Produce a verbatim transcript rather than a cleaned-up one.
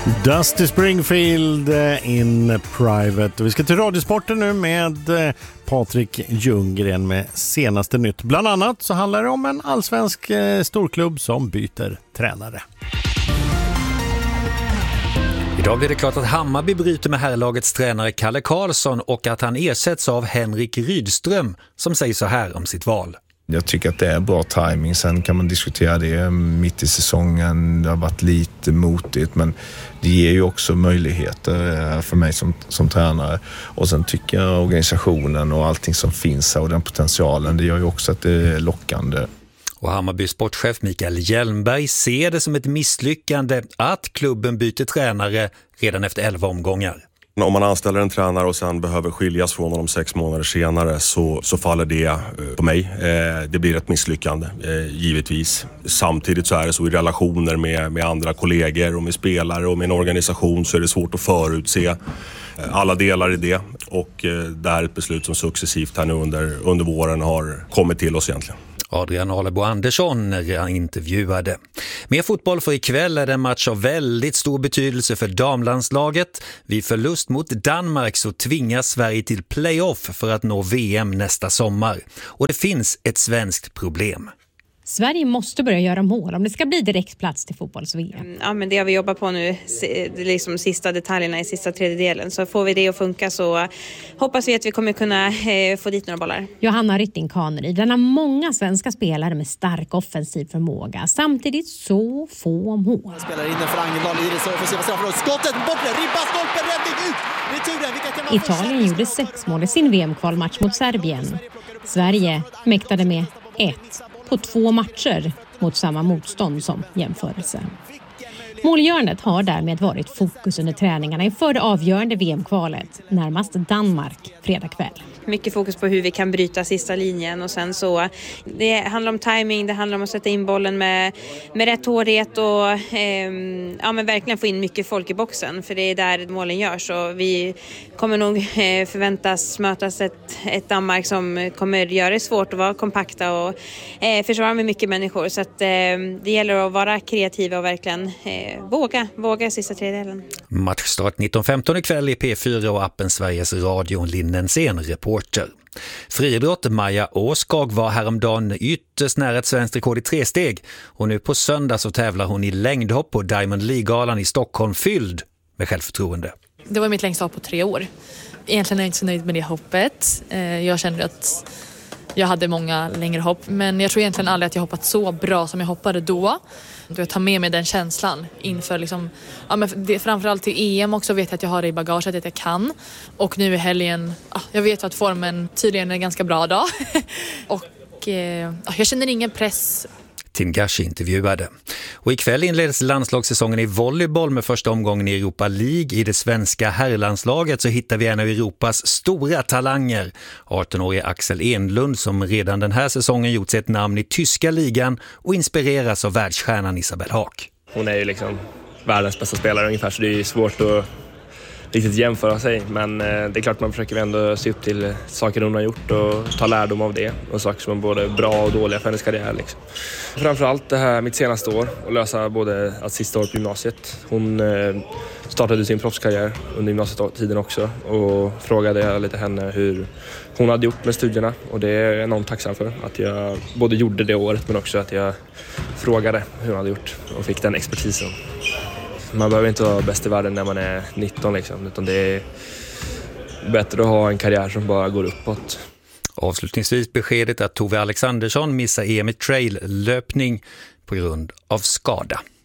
Dusty Springfield in Private. Vi ska till Radiosporten nu med Patrik Ljunggren med senaste nytt. Bland annat så handlar det om en allsvensk storklubb som byter tränare. Idag blir det klart att Hammarby bryter med herrlagets tränare Kalle Karlsson och att han ersätts av Henrik Rydström som säger så här om sitt val. Jag tycker att det är bra timing. Sen kan man diskutera det mitt i säsongen. Det har varit lite motigt, men det ger ju också möjligheter för mig som, som tränare. Och sen tycker jag organisationen och allting som finns här och den potentialen, det gör ju också att det är lockande. Och Hammarby sportchef Mikael Hjelmberg ser det som ett misslyckande att klubben byter tränare redan efter elva omgångar. Om man anställer en tränare och sen behöver skiljas från honom sex månader senare så, så faller det på mig. Eh, det blir ett misslyckande, eh, givetvis. Samtidigt så är det så i relationer med, med andra kollegor och med spelare och med en organisation så är det svårt att förutse alla delar i det. Och eh, det är ett beslut som successivt här nu under, under våren har kommit till oss egentligen. Adrian Alebo Andersson när han intervjuade. Mer fotboll för ikväll är det en match av väldigt stor betydelse för damlandslaget. Vid förlust mot Danmark så tvingas Sverige till playoff för att nå V M nästa sommar. Och det finns ett svenskt problem. Sverige måste börja göra mål om det ska bli direktplats till fotbolls-V M. Ja, men det har vi jobbat på nu, liksom sista detaljerna i sista tredjedelen. Så får vi det att funka så hoppas vi att vi kommer kunna eh, få dit några bollar. Johanna Rytting-Kaneryd, den har många svenska spelare med stark offensiv förmåga. Samtidigt så få mål. Spelar in för Angendal i det så får se vad straffar. Skottet bort, ribba, stolpen, räddning ut. Returen, vilka kan Italien gjorde sex mål i sin V M-kvalmatch mot Serbien. Sverige mäktade med ett på två matcher mot samma motstånd som jämförelse. Målgörandet har därmed varit fokus under träningarna inför det avgörande V M-kvalet, närmast Danmark fredag kväll. Mycket fokus på hur vi kan bryta sista linjen och sen så det handlar om timing, det handlar om att sätta in bollen med, med rätt hårdhet och eh, ja, men verkligen få in mycket folk i boxen för det är där målen görs och vi kommer nog eh, förväntas mötas ett, ett Danmark som kommer göra det svårt att vara kompakta och eh, försvara med mycket människor så att eh, det gäller att vara kreativa och verkligen eh, våga, våga sista tredjedelen. Matchstart nitton femton ikväll i P fyra och appen Sveriges Radio Linnensén reporter. Friidrott Maja Åskag var häromdagen ytterst nära ett svenskt rekord i tre steg och nu på söndag så tävlar hon i längdhopp på Diamond League-galan i Stockholm fylld med självförtroende. Det var mitt längsta hopp på tre år. Egentligen är jag inte så nöjd med det hoppet. Jag kände att jag hade många längre hopp men jag tror egentligen aldrig att jag hoppat så bra som jag hoppade då. Jag tar med mig den känslan inför liksom, ja, men det, framförallt till E M också vet jag att jag har det i bagaget att jag kan. Och nu i helgen, ja, jag vet att formen tydligen är en ganska bra dag. och eh, jag känner ingen press. Tim Gashi intervjuade. Och ikväll inleds landslagssäsongen i volleyboll med första omgången i Europa League. I det svenska herrlandslaget så hittar vi en av Europas stora talanger. arton-årige Axel Enlund som redan den här säsongen gjort sig ett namn i tyska ligan och inspireras av världsstjärnan Isabel Haak. Hon är ju liksom världens bästa spelare ungefär så det är ju svårt att riktigt jämföra sig men eh, det är klart man försöker ändå se upp till saker hon har gjort och ta lärdom av det och saker som är både bra och dåliga för hennes karriär liksom. Framförallt det här mitt senaste år och lösa både att sista år på gymnasiet. Hon eh, startade sin proffskarriär under gymnasietiden också och frågade jag lite henne hur hon hade gjort med studierna och det är jag enormt tacksam för att jag både gjorde det året men också att jag frågade hur hon hade gjort och fick den expertisen. Man behöver inte vara bäst i världen när man är nitton liksom, utan det är bättre att ha en karriär som bara går uppåt. Avslutningsvis beskedet att Tove Alexandersson missar E M i trail-löpning på grund av skada.